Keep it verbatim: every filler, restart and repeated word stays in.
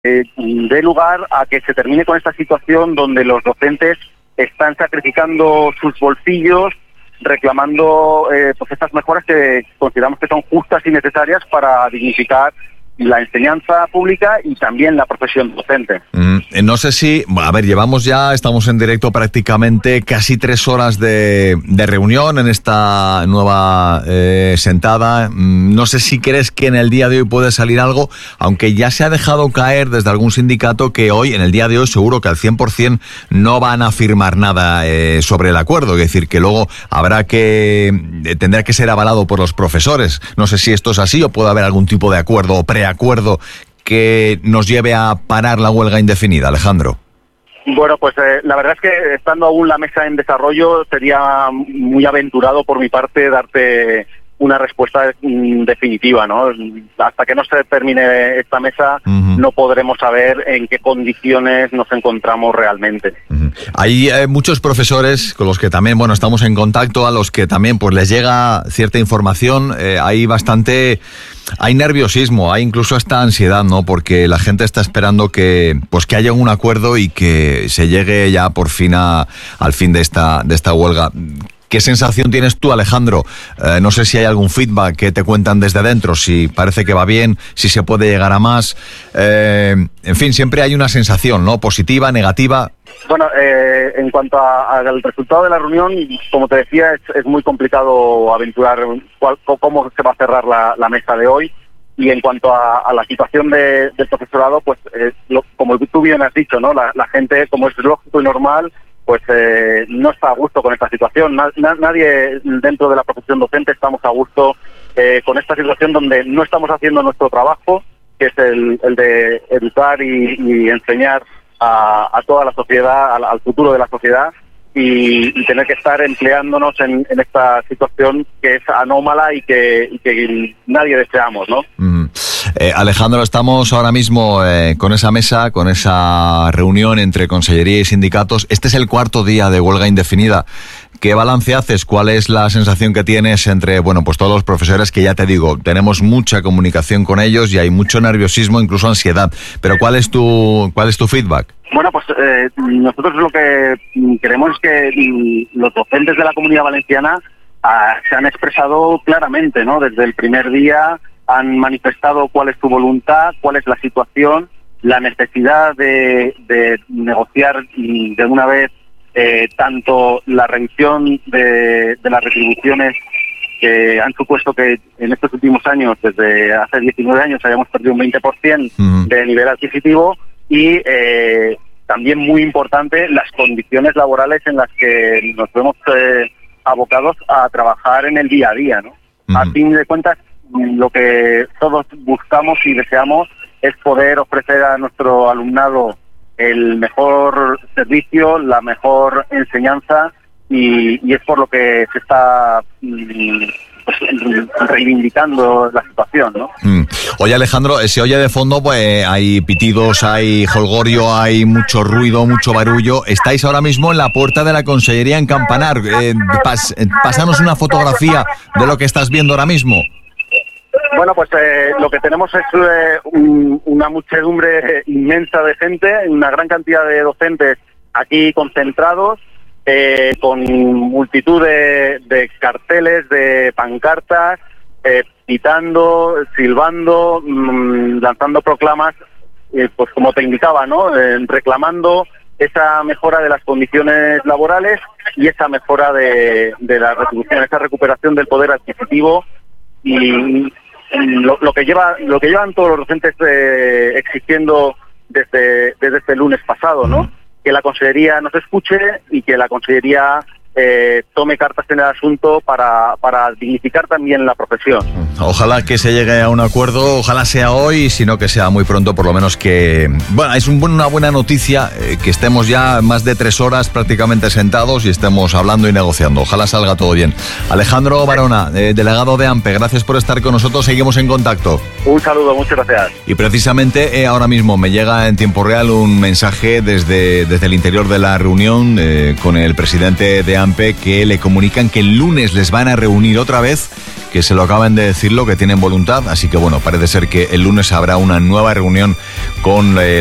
eh, dé lugar a que se termine con esta situación donde los docentes están sacrificando sus bolsillos reclamando eh, pues estas mejoras que consideramos que son justas y necesarias para dignificar la enseñanza pública y también la profesión docente. Mm, no sé si, a ver, llevamos ya, estamos en directo prácticamente casi tres horas de, de reunión en esta nueva eh, sentada. Mm, no sé si crees que en el día de hoy puede salir algo, aunque ya se ha dejado caer desde algún sindicato que hoy, en el día de hoy, seguro que al cien por ciento no van a firmar nada eh, sobre el acuerdo. Es decir, que luego habrá que, eh, tendrá que ser avalado por los profesores. No sé si esto es así o puede haber algún tipo de acuerdo o pre acuerdo que nos lleve a parar la huelga indefinida, Alejandro. Bueno, pues eh, la verdad es que estando aún la mesa en desarrollo sería muy aventurado por mi parte darte una respuesta mm, definitiva, ¿no? Hasta que no se termine esta mesa uh-huh. no podremos saber en qué condiciones nos encontramos realmente. Uh-huh. Hay eh, muchos profesores con los que también, bueno, estamos en contacto, a los que también pues les llega cierta información, eh, hay bastante... Hay nerviosismo, hay incluso hasta ansiedad, ¿no? Porque la gente está esperando que, pues, que haya un acuerdo y que se llegue ya por fin a, al fin de esta, de esta huelga. ¿Qué sensación tienes tú, Alejandro? Eh, no sé si hay algún feedback que te cuentan desde dentro, si parece que va bien, si se puede llegar a más. Eh, en fin, siempre hay una sensación, ¿no? Positiva, negativa. Bueno, eh, en cuanto a, al resultado de la reunión, como te decía, es, es muy complicado aventurar cuál, cómo se va a cerrar la, la mesa de hoy. Y en cuanto a, a la situación de, del profesorado, pues eh, lo, como tú bien has dicho, ¿no? La, la gente, como es lógico y normal, pues eh, no está a gusto con esta situación. Na, na, nadie dentro de la profesión docente estamos a gusto eh, con esta situación donde no estamos haciendo nuestro trabajo, que es el, el de educar y, y enseñar a, a toda la sociedad, al, al futuro de la sociedad, y, y tener que estar empleándonos en, en esta situación que es anómala y que, y que nadie deseamos, ¿no? Mm. Eh, Alejandro, estamos ahora mismo eh, con esa mesa, con esa reunión entre Consellería y sindicatos. Este es el cuarto día de huelga indefinida. ¿Qué balance haces? ¿Cuál es la sensación que tienes entre, bueno, pues todos los profesores que ya te digo, tenemos mucha comunicación con ellos y hay mucho nerviosismo, incluso ansiedad? Pero ¿cuál es tu, cuál es tu feedback? Bueno, pues eh, nosotros lo que queremos es que los docentes de la Comunidad Valenciana ah, se han expresado claramente, ¿no? Desde el primer día han manifestado cuál es su voluntad, cuál es la situación, la necesidad de, de negociar de una vez eh, tanto la revisión de, de las retribuciones que han supuesto que en estos últimos años, desde hace diecinueve años, hayamos perdido un veinte por ciento uh-huh. de nivel adquisitivo y eh, también muy importante las condiciones laborales en las que nos vemos eh, abocados a trabajar en el día a día, ¿no? Uh-huh. A fin de cuentas, lo que todos buscamos y deseamos es poder ofrecer a nuestro alumnado el mejor servicio, la mejor enseñanza y, y es por lo que se está pues, reivindicando la situación, ¿no? Mm. Oye, Alejandro, se oye de fondo, pues hay pitidos, hay jolgorio, hay mucho ruido, mucho barullo. Estáis ahora mismo en la puerta de la Consellería en Campanar. Eh, pas, pásanos una fotografía de lo que estás viendo ahora mismo. Bueno, pues eh, lo que tenemos es eh, un, una muchedumbre inmensa de gente, una gran cantidad de docentes aquí concentrados, eh, con multitud de, de carteles, de pancartas, eh, pitando, silbando, mmm, lanzando proclamas, eh, pues como te indicaba, ¿no? Eh, reclamando esa mejora de las condiciones laborales y esa mejora de, de la retribución, esa recuperación del poder adquisitivo y Lo, lo que lleva, lo que llevan todos los docentes eh, exigiendo desde desde este lunes pasado, ¿no? Que la Consellería nos escuche y que la Consellería eh, tome cartas en el asunto para, para dignificar también la profesión. Ojalá que se llegue a un acuerdo, ojalá sea hoy, sino que sea muy pronto, por lo menos que... Bueno, es un buen, una buena noticia eh, que estemos ya más de tres horas prácticamente sentados y estemos hablando y negociando. Ojalá salga todo bien. Alejandro Barona, eh, delegado de AMPE, gracias por estar con nosotros, seguimos en contacto. Un saludo, muchas gracias. Y precisamente eh, ahora mismo me llega en tiempo real un mensaje desde, desde el interior de la reunión eh, con el presidente de AMPE que le comunican que el lunes les van a reunir otra vez que se lo acaban de decirlo, que tienen voluntad, así que bueno, parece ser que el lunes habrá una nueva reunión con eh,